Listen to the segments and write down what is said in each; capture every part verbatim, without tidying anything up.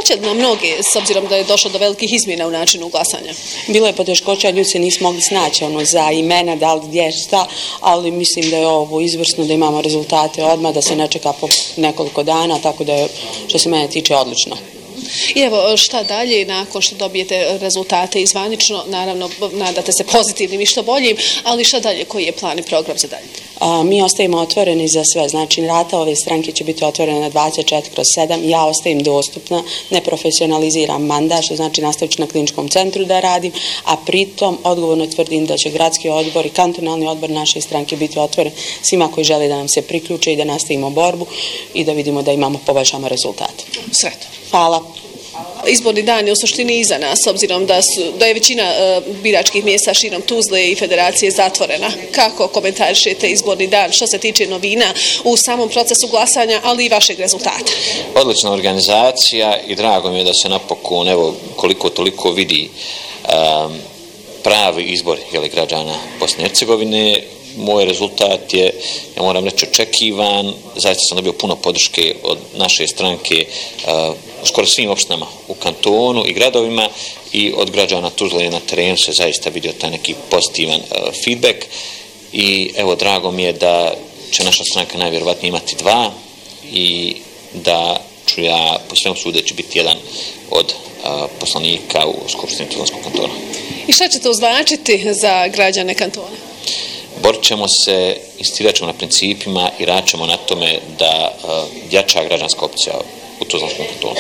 poteškoće na mnoge, s obzirom da je došlo do velikih izmjena u načinu glasanja? Bilo je poteškoća, ljudi se nisu mogli snaći ono, za imena, da li gdje šta, ali mislim da je ovo izvrsno, da imamo rezultate odmah, da se ne čeka po nekoliko dana, tako da je, što se mene tiče, odlično. I evo, šta dalje nakon što dobijete rezultate izvanično, naravno nadate se pozitivnim i što boljim, ali šta dalje, koji je plan i program za dalje? A, mi ostajemo otvoreni za sve, znači vrata ove stranke će biti otvorene na dvadeset četiri kroz sedam, ja ostajem dostupna, ne profesionaliziram mandat, što znači nastavit ću na kliničkom centru da radim, a pritom odgovorno tvrdim da će gradski odbor i kantonalni odbor naše stranke biti otvoren svima koji žele da nam se priključe i da nastavimo borbu i da vidimo da imamo poboljšamo rezultate. Sretno. Hvala. Izborni dan je u suštini iza nas, s obzirom da, su, da je većina uh, biračkih mjesta širom Tuzle i Federacije zatvorena. Kako komentarišete izborni dan što se tiče novina u samom procesu glasanja, ali i vašeg rezultata? Odlična organizacija i drago mi je da se napokon, evo, koliko toliko vidi um, pravi izbor jeli, građana Bosne i Hercegovine. Moj rezultat je, ja moram reći, očekivan. Zaista sam dobio puno podrške od naše stranke uh, u skoro svim opštinama u kantonu i gradovima i od građana Tuzle na terenu se zaista vidio taj neki pozitivan uh, feedback i evo drago mi je da će naša stranka najvjerovatnije imati dva i da ću ja po svemu sudeći biti jedan od uh, poslanika u Skupštini Tuzlanskog kantona. I šta će to značiti za građane kantona? Borit ćemo se, insistirat ćemo na principima i radit ćemo na tome da uh, jača građanska opcija u Tuzlanskom kantonu.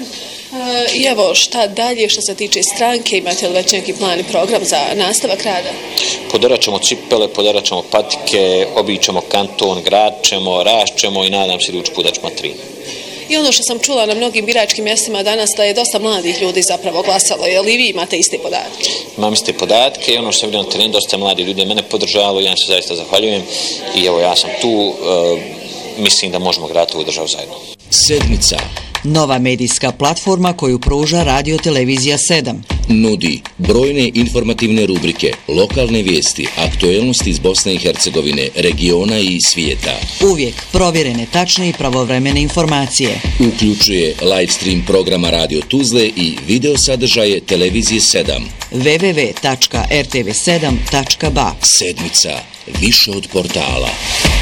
E, I evo, šta dalje što se tiče stranke, imate li već neki plan i program za nastavak rada? Podarat ćemo cipele, podarat ćemo patike, obići ćemo kanton, grad ćemo, rast ćemo i nadam se idući put da ćemo tri. I ono što sam čula na mnogim biračkim mjestima danas, da je dosta mladih ljudi zapravo glasalo. Je li vi imate iste podatke? Imam iste podatke i ono što sam vidio na terenu, dosta mladi ljudi mene podržalo, ja se zaista zahvaljujem i evo ja sam tu, e, mislim da možemo graditi ovu državu zajedno. Sedmica. Nova medijska platforma koju pruža Radio Televizija sedam. Nudi brojne informativne rubrike, lokalne vijesti, aktuelnosti iz Bosne i Hercegovine, regiona i svijeta. Uvijek provjerene, tačne i pravovremene informacije. Uključuje live stream programa Radio Tuzle i video sadržaje Televizije sedam. w w w tačka r t v sedam tačka b a. Sedmica. Više od portala.